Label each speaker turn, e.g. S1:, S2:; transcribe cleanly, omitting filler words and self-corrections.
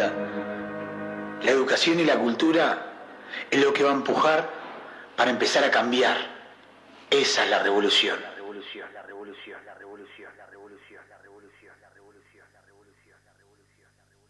S1: vuelta. La educación y la cultura es lo que va a empujar para empezar a cambiar. Esa es la revolución. La revolución, la revolución, la revolución, la revolución, la revolución, la revolución, la revolución.